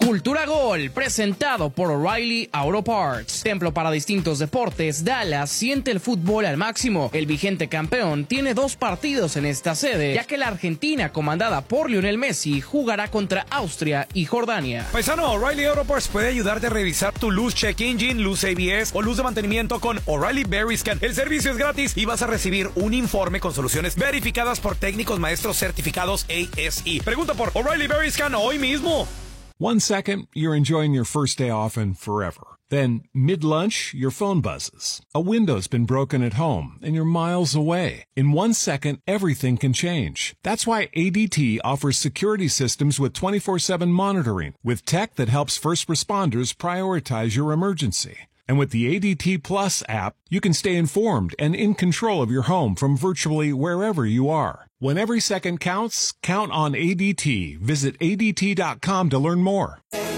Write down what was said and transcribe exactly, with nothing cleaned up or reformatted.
Cultura Gol, presentado por O'Reilly Auto Parts. Templo para distintos deportes, Dallas siente el fútbol al máximo. El vigente campeón tiene dos partidos en esta sede, ya que la Argentina, comandada por Lionel Messi, jugará contra Austria y Jordania. Paisano, O'Reilly Auto Parts puede ayudarte a revisar tu luz check engine, luz A B S o luz de mantenimiento con O'Reilly Veriscan. El servicio es gratis y vas a recibir un informe con soluciones verificadas por técnicos maestros certificados A S E. Pregunta por O'Reilly Veriscan hoy mismo. One second, you're enjoying your first day off and forever. Then, mid-lunch, your phone buzzes. A window's been broken at home and you're miles away. In one second, everything can change. That's why A D T offers security systems with twenty-four seven monitoring, with tech that helps first responders prioritize your emergency. And with the A D T Plus app, you can stay informed and in control of your home from virtually wherever you are. When every second counts, count on A D T. Visit A D T dot com to learn more.